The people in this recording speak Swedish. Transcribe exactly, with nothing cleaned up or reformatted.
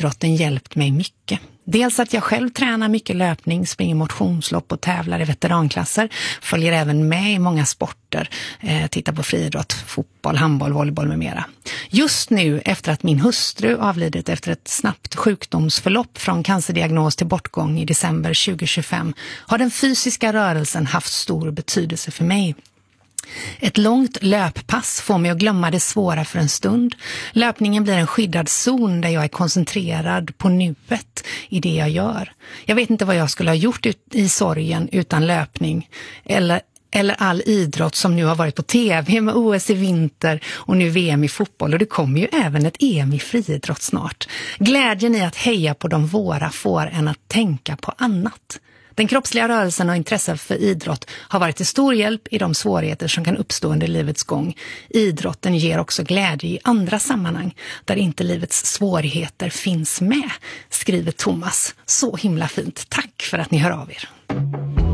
idrotten hjälpt mig mycket. Dels att jag själv tränar mycket löpning, springer motionslopp och tävlar i veteranklasser. Följer även med i många sporter, eh, tittar på friidrott, fotboll, handboll, volleyboll med mera. Just nu, efter att min hustru avlidit efter ett snabbt sjukdomsförlopp från cancerdiagnos till bortgång i december tjugohundratjugofem, har den fysiska rörelsen haft stor betydelse för mig. Ett långt löppass får mig att glömma det svåra för en stund. Löpningen blir en skyddad zon där jag är koncentrerad på nuet i det jag gör. Jag vet inte vad jag skulle ha gjort ut i sorgen utan löpning eller eller all idrott som nu har varit på tv med O S i vinter och nu V M i fotboll, och det kommer ju även ett E M i friidrott snart. Glädjen i att heja på de våra får en att tänka på annat. Den kroppsliga rörelsen och intresset för idrott har varit till stor hjälp i de svårigheter som kan uppstå under livets gång. Idrotten ger också glädje i andra sammanhang där inte livets svårigheter finns med, skriver Thomas. Så himla fint. Tack för att ni hör av er.